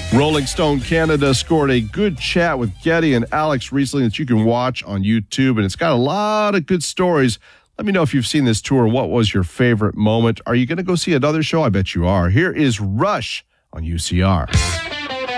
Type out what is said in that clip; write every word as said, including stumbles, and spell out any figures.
Rolling Stone Canada scored a good chat with Getty and Alex recently that you can watch on YouTube, and it's got a lot of good stories. Let me know if you've seen this tour. What was your favorite moment? Are you going to go see another show? I bet you are. Here is Rush on U C R.